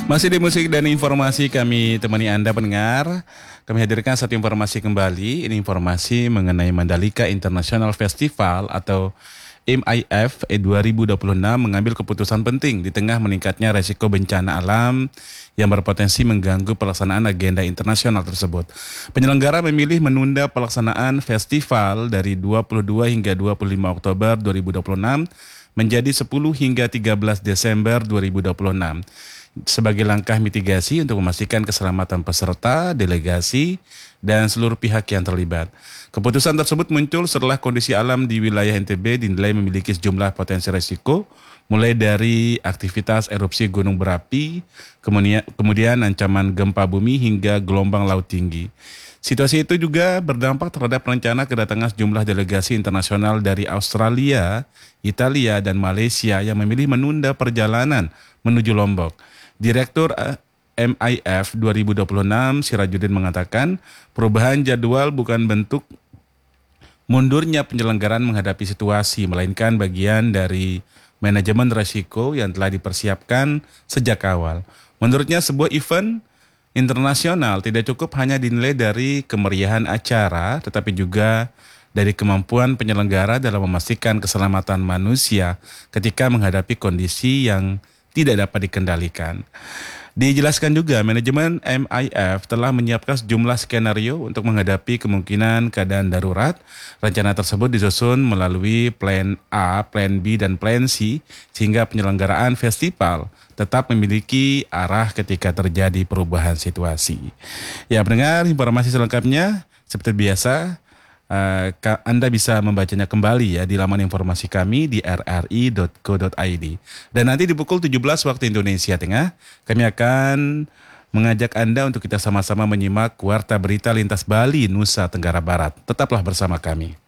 Masih di musik dan informasi kami temani Anda pendengar. Kami hadirkan satu informasi kembali. Ini informasi mengenai Mandalika International Festival atau MIF 2026 mengambil keputusan penting di tengah meningkatnya resiko bencana alam yang berpotensi mengganggu pelaksanaan agenda internasional tersebut. Penyelenggara memilih menunda pelaksanaan festival dari 22 hingga 25 Oktober 2026 menjadi 10 hingga 13 Desember 2026 sebagai langkah mitigasi untuk memastikan keselamatan peserta, delegasi, dan seluruh pihak yang terlibat. Keputusan tersebut muncul setelah kondisi alam di wilayah NTB dinilai memiliki sejumlah potensi risiko, mulai dari aktivitas erupsi gunung berapi, kemudian ancaman gempa bumi hingga gelombang laut tinggi. Situasi itu juga berdampak terhadap rencana kedatangan sejumlah delegasi internasional dari Australia, Italia, dan Malaysia yang memilih menunda perjalanan menuju Lombok. Direktur MIF 2026 Sirajuddin mengatakan perubahan jadwal bukan bentuk mundurnya penyelenggaraan menghadapi situasi, melainkan bagian dari manajemen risiko yang telah dipersiapkan sejak awal. Menurutnya sebuah event internasional tidak cukup hanya dinilai dari kemeriahan acara, tetapi juga dari kemampuan penyelenggara dalam memastikan keselamatan manusia ketika menghadapi kondisi yang tidak dapat dikendalikan. Dijelaskan juga manajemen MIF telah menyiapkan sejumlah skenario untuk menghadapi kemungkinan keadaan darurat. Rencana tersebut disusun melalui Plan A, Plan B, dan Plan C sehingga penyelenggaraan festival tetap memiliki arah ketika terjadi perubahan situasi. Ya, pendengar, informasi selengkapnya seperti biasa Anda bisa membacanya kembali ya di laman informasi kami di rri.co.id. Dan nanti di pukul 17 waktu Indonesia Tengah, kami akan mengajak Anda untuk kita sama-sama menyimak Warta Berita Lintas Bali, Nusa Tenggara Barat. Tetaplah bersama kami.